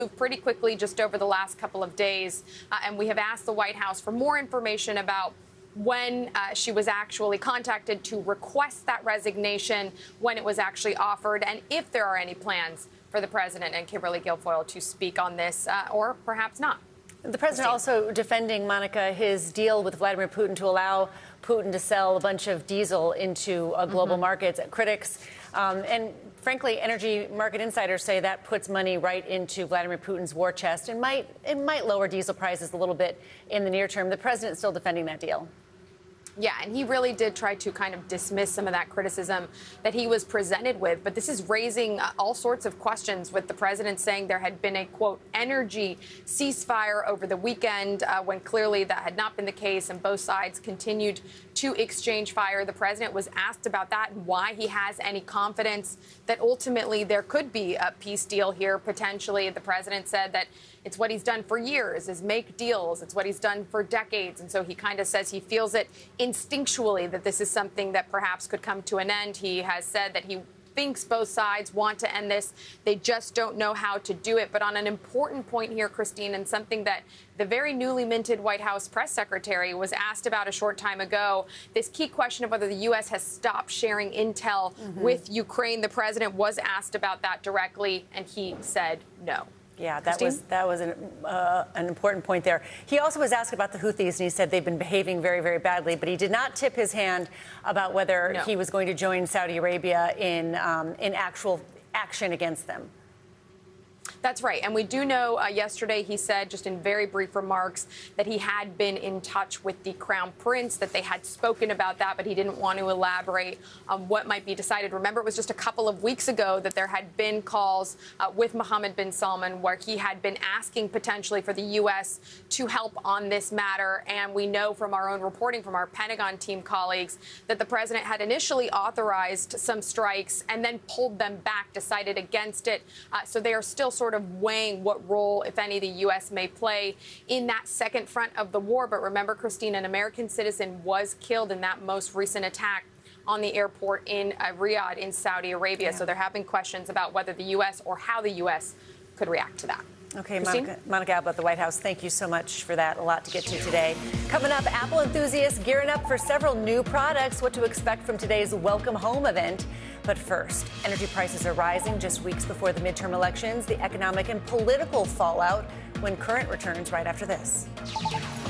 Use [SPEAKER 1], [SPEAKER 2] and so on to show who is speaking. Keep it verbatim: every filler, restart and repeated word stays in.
[SPEAKER 1] pretty quickly just over the last couple of days, uh, and we have asked the White House for more information about when uh, she was actually contacted to request that resignation, when it was actually offered, and if there are any plans for the president and Kimberly Guilfoyle to speak on this, uh, or perhaps not.
[SPEAKER 2] The president also defending, Monica, his deal with Vladimir Putin to allow Putin to sell a bunch of diesel into uh, global mm-hmm. markets. Critics um, and, frankly, energy market insiders say that puts money right into Vladimir Putin's war chest and might it might lower diesel prices a little bit in the near term. The president's still defending that deal.
[SPEAKER 1] Yeah, and he really did try to kind of dismiss some of that criticism that he was presented with. But this is raising uh, all sorts of questions, with the president saying there had been a, quote, energy ceasefire over the weekend uh, when clearly that had not been the case, and both sides continued to exchange fire. The president was asked about that and why he has any confidence that ultimately there could be a peace deal here, potentially. The president said that it's what he's done for years, is make deals. It's what he's done for decades. And so he kind of says he feels it instinctually that this is something that perhaps could come to an end. He has said that he thinks both sides want to end this. They just don't know how to do it. But on an important point here, Christine, and something that the very newly minted White House press secretary was asked about a short time ago, this key question of whether the U S has stopped sharing intel mm-hmm. with Ukraine. The president was asked about that directly, and he said no.
[SPEAKER 2] Yeah, that
[SPEAKER 1] Christine?
[SPEAKER 2] was that was an, uh, an important point there. He also was asked about the Houthis, and he said they've been behaving very, very badly. But he did not tip his hand about whether
[SPEAKER 1] no.
[SPEAKER 2] he was going to join Saudi Arabia in um, in actual action against them.
[SPEAKER 1] That's right. And we do know uh, yesterday he said, just in very brief remarks, that he had been in touch with the Crown Prince, that they had spoken about that, but he didn't want to elaborate on what might be decided. Remember, it was just a couple of weeks ago that there had been calls uh, with Mohammed bin Salman where he had been asking potentially for the U S to help on this matter. And we know from our own reporting from our Pentagon team colleagues that the president had initially authorized some strikes and then pulled them back, decided against it. Uh, so they are still sort of weighing what role, if any, the U S may play in that second front of the war. But remember, Christine, an American citizen was killed in that most recent attack on the airport in uh, Riyadh in Saudi Arabia. Yeah. So there have been questions about whether the U S or how the U S could react to that.
[SPEAKER 2] Okay, Monica, Monica Abba at the White House, thank you so much for that. A lot to get to today. Coming up, Apple enthusiasts gearing up for several new products, what to expect from today's Welcome Home event. But first, energy prices are rising just weeks before the midterm elections, the economic and political fallout when Current returns right after this.